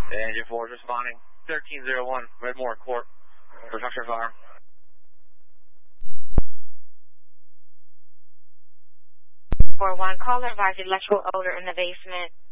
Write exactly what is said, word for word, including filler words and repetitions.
Engine four is responding. thirteen oh one, Redmore Court. For structure fire. four one, caller advised electrical odor in the basement.